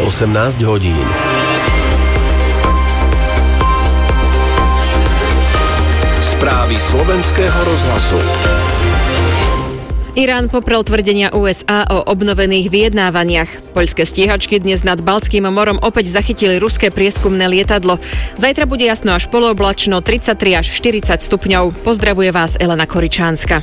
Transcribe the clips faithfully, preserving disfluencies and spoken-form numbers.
osemnásť hodín. Správy slovenského rozhlasu. Irán poprel tvrdenia ú es á o obnovených vyjednávaniach. Poľské stíhačky dnes nad Baltským morom opäť zachytili ruské prieskumné lietadlo. Zajtra bude jasno až polooblačno, tridsaťtri až štyridsať stupňov. Pozdravuje vás Elena Koričánska.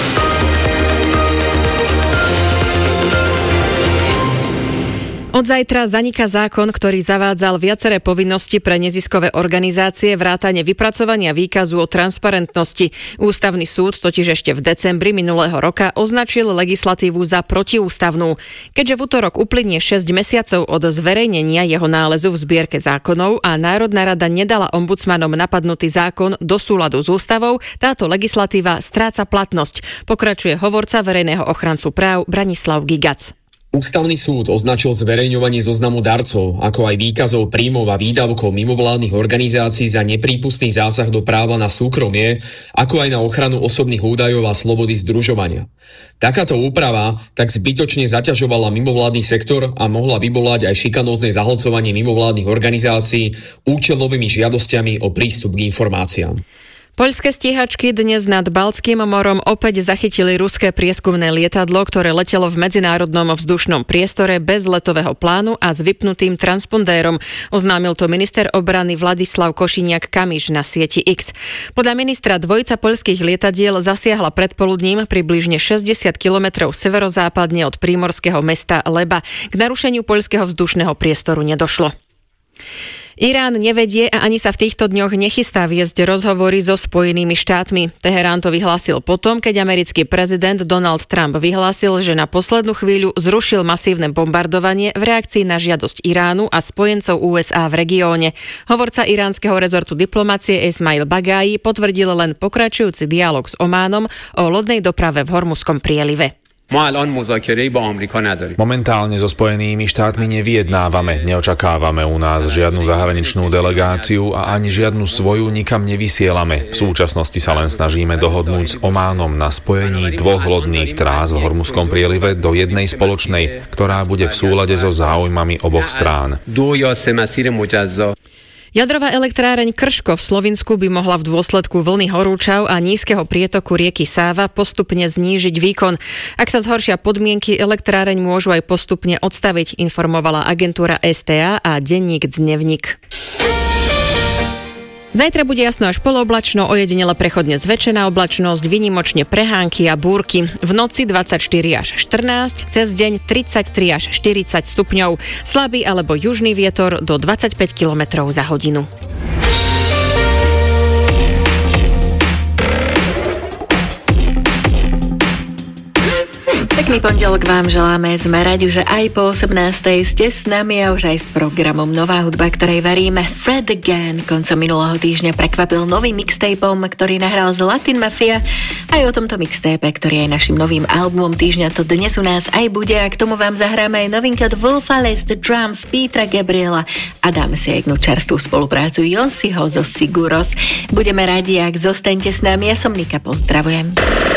Od zajtra zaniká zákon, ktorý zavádzal viaceré povinnosti pre neziskové organizácie vrátane vypracovania výkazu o transparentnosti. Ústavný súd totiž ešte v decembri minulého roka označil legislatívu za protiústavnú. Keďže v utorok uplynie šesť mesiacov od zverejnenia jeho nálezu v zbierke zákonov a Národná rada nedala ombudsmanom napadnutý zákon do súladu s ústavou, táto legislatíva stráca platnosť, pokračuje hovorca verejného ochrancu práv Branislav Gigac. Ústavný súd označil zverejňovanie zoznamu darcov, ako aj výkazov príjmov a výdavkov mimovládnych organizácií za neprípustný zásah do práva na súkromie, ako aj na ochranu osobných údajov a slobody združovania. Takáto úprava tak zbytočne zaťažovala mimovládny sektor a mohla vyvolať aj šikanózne zahlcovanie mimovládnych organizácií účelovými žiadosťami o prístup k informáciám. Poľské stíhačky dnes nad Baltským morom opäť zachytili ruské prieskumné lietadlo, ktoré letelo v medzinárodnom vzdušnom priestore bez letového plánu a s vypnutým transpondérom. Oznámil to minister obrany Vladislav Košiniak-Kamiš na sieti X. Podľa ministra dvojica poľských lietadiel zasiahla predpoludním približne šesťdesiat kilometrov severozápadne od prímorského mesta Leba. K narušeniu poľského vzdušného priestoru nedošlo. Irán nevedie a ani sa v týchto dňoch nechystá viesť rozhovory so Spojenými štátmi. Teherán to vyhlásil potom, keď americký prezident Donald Trump vyhlásil, že na poslednú chvíľu zrušil masívne bombardovanie v reakcii na žiadosť Iránu a spojencov ú es á v regióne. Hovorca iránskeho rezortu diplomacie Esmail Bagáji potvrdil len pokračujúci dialog s Ománom o lodnej doprave v Hormuzskom prielive. Momentálne so Spojenými štátmi nevyjednávame, neočakávame u nás žiadnu zahraničnú delegáciu a ani žiadnu svoju nikam nevysielame. V súčasnosti sa len snažíme dohodnúť s Ománom na spojení dvoch lodných trás v Hormuzskom prielive do jednej spoločnej, ktorá bude v súlade so záujmami oboch strán. Jadrová elektráreň Krško v Slovinsku by mohla v dôsledku vlny horúčav a nízkeho prietoku rieky Sáva postupne znížiť výkon. Ak sa zhoršia podmienky, elektráreň môžu aj postupne odstaviť, informovala agentúra es té á a denník Dnevník. Zajtra bude jasno až polooblačno, ojedinele prechodne zväčšená oblačnosť, výnimočne prehánky a búrky. V noci dvadsaťštyri až štrnásť, cez deň tridsaťtri až štyridsať stupňov. Slabý alebo južný vietor do dvadsaťpäť kilometrov za hodinu. Pekný pondelok vám želáme, sme radi, že aj po osemnástej ste s nami a už aj s programom Nová hudba, ktorej veríme. Fred Again koncom minulého týždňa prekvapil novým mixtapom, ktorý nahral z Latin Mafia. Aj o tomto mixtape, ktorý je našim novým albumom týždňa, to dnes u nás aj bude a k tomu vám zahráme aj novinka od Wolfales, The Drums, Petra Gabriela a dáme si aj jednu čerstvú spoluprácu Jonsiho zo Siguros. Budeme radi, ak zostaňte s nami. Ja som Nika, pozdravujem.